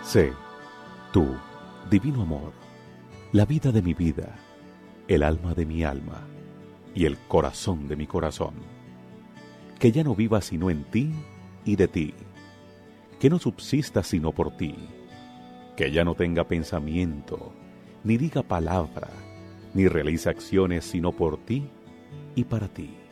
Sé, tú, divino amor, la vida de mi vida, el alma de mi alma y el corazón de mi corazón, que ya no viva sino en ti y de ti, que no subsista sino por ti, que ya no tenga pensamiento, ni diga palabra, ni realice acciones sino por ti y para ti.